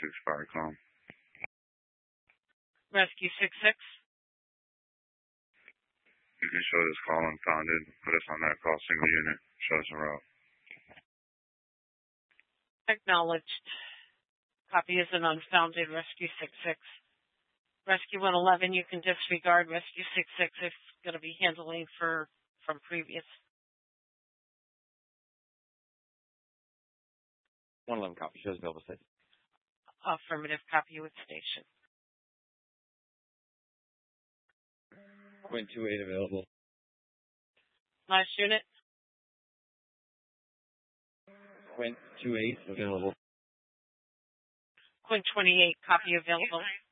expired call. Rescue 66. You can show this call unfounded. Put us on that call, single unit. Show us a route. Acknowledged. Copy is an unfounded Rescue 66. Rescue 111, you can disregard. Rescue 66 is going to be handling from previous. 111 copy. Shows available state. Affirmative copy with station. Quint 28 available. Last unit. Quint 28 available. Quint 28, copy available.